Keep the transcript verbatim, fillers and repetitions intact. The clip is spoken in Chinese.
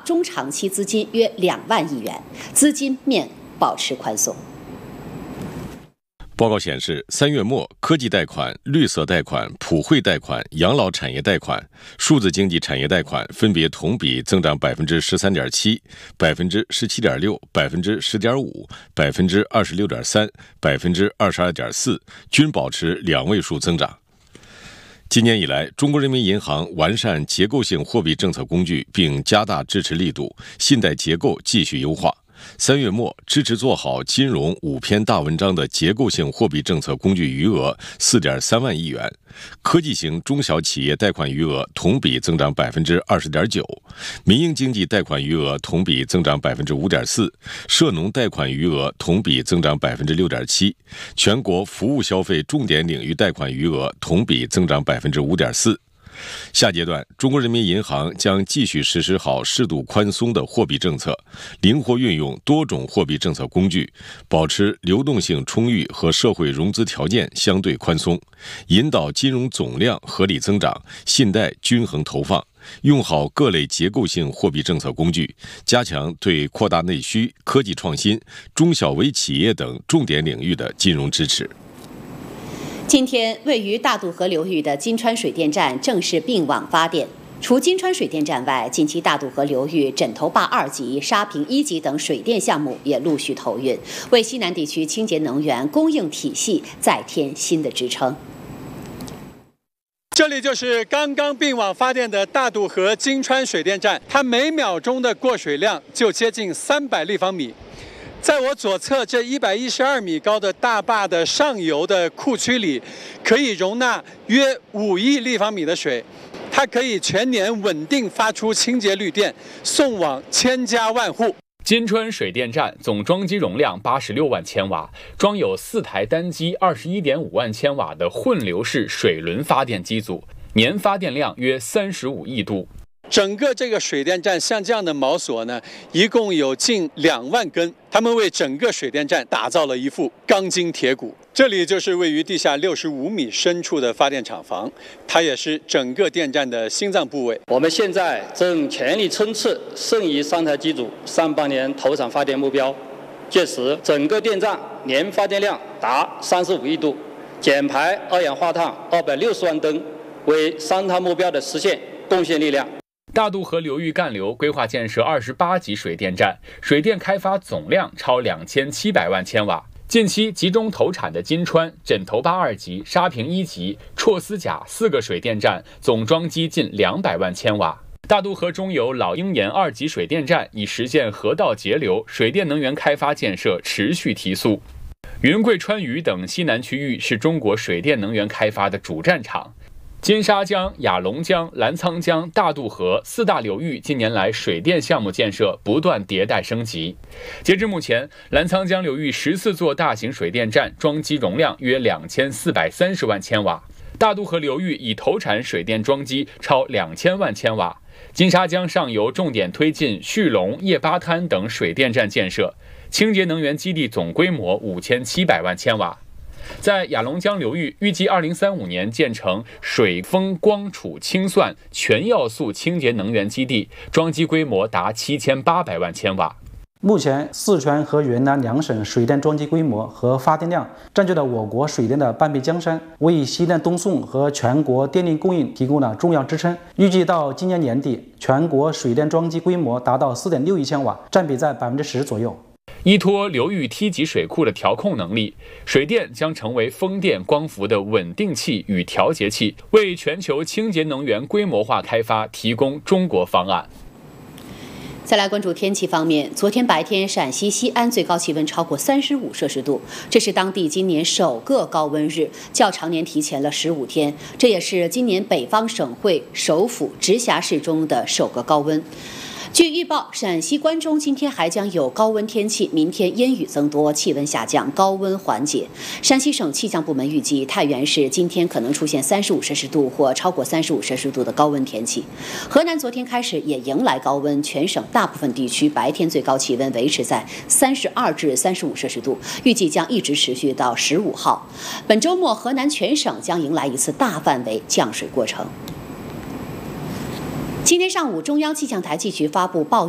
中长期资金约两万亿元，资金面保持宽松。 报告显示，三月末，科技贷款、绿色贷款、普惠贷款、养老产业贷款、数字经济产业贷款分别同比增长百分之十三点七、百分之十七点六、百分之十点五、百分之二十六点三、百分之二十二点四，均保持两位数增长。今年以来，中国人民银行完善结构性货币政策工具，并加大支持力度，信贷结构继续优化。三月末，支持做好金融五篇大文章的结构性货币政策工具余额 四点三万亿元，科技型中小企业贷款余额同比增长 百分之二十点九， 民营经济贷款余额同比增长 百分之五点四， 涉农贷款余额同比增长 百分之六点七， 全国服务消费重点领域贷款余额同比增长 百分之五点四。下阶段，中国人民银行将继续实施好适度宽松的货币政策，灵活运用多种货币政策工具，保持流动性充裕和社会融资条件相对宽松，引导金融总量合理增长，信贷均衡投放，用好各类结构性货币政策工具，加强对扩大内需、科技创新、中小微企业等重点领域的金融支持。 今天，位于大渡河流域的金川水电站正式并网发电。除金川水电站外，近期大渡河流域枕头坝二级、沙坪一级等水电项目也陆续投运，为西南地区清洁能源供应体系再添新的支撑。 这里就是刚刚并网发电的大渡河金川水电站，它每秒钟的过水量就接近三百立方米。在我左侧这一百一十二米高的大坝的上游的库区里，可以容纳约五亿立方米的水，它可以全年稳定发出清洁绿电，送往千家万户。 金川水电站总装机容量八十六万千瓦，装有四台单机二十一点五万千瓦的混流式水轮发电机组，年发电量约三十五亿度。 整个这个水电站像这样的锚索呢，一共有近两万根，他们为整个水电站打造了一副钢筋铁骨。这里就是位于地下六十五米深处的发电厂房，它也是整个电站的心脏部位。 我们现在正全力冲刺剩余三台机组上半年投产发电目标，届时整个电站年发电量达三十五亿度，减排二氧化碳二百六十万吨，为三碳目标的实现贡献力量。 大渡河流域干流规划建设二十八级水电站，水电开发总量超两千七百万千瓦。近期集中投产的金川、枕头坝二级、沙坪一级、绰斯甲四个水电站总装机近两百万千瓦。大渡河中游老鹰岩二级水电站已实现河道节流，水电能源开发建设持续提速。云贵川渝等西南区域是中国水电能源开发的主战场。金沙江、雅砻江、澜沧江、大渡河四大流域近年来水电项目建设不断迭代升级。截至目前，澜沧江流域十四座大型水电站装机容量约两千四百三十万千瓦，大渡河流域已投产水电装机超两千万千瓦。金沙江上游重点推进蓄龙、叶巴滩等水电站建设，清洁能源基地总规模五千七百万千瓦。在雅砻江流域，预计二零三五年建成水风光储清算全要素清洁能源基地，装机规模达七千八百万千瓦。 目前，四川和云南两省水电装机规模和发电量占据了我国水电的半壁江山，为西南东送和全国电力供应提供了重要支撑。预计到今年年底，全国水电装机规模达到 四点六亿千瓦，占比在 百分之十 左右。 依托流域梯级水库的调控能力，水电将成为风电、光伏的稳定器与调节器，为全球清洁能源规模化开发提供中国方案。 再来关注天气方面，昨天白天陕西西安最高气温超过三十五摄氏度，这是当地今年首个高温日，较常年提前了十五天，这也是今年北方省会首府直辖市中的首个高温。据预报，陕西关中今天还将有高温天气，明天烟雨增多，气温下降，高温缓解。山西省气象部门预计，太原市今天可能出现三十五摄氏度或超过三十五摄氏度的高温天气。河南昨天开始也迎来高温，全省大部分地区白天最高气温维持在三十二至三十五摄氏度，预计将一直持续到十五号。本周末，河南全省将迎来一次大范围降水过程。今天上午，中央气象台继续发布暴雨